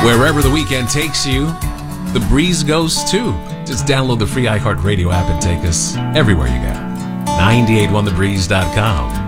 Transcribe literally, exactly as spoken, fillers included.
Wherever the weekend takes you, the breeze goes too. Just download the free iHeartRadio app and take us everywhere you go. nine eight one the breeze dot com.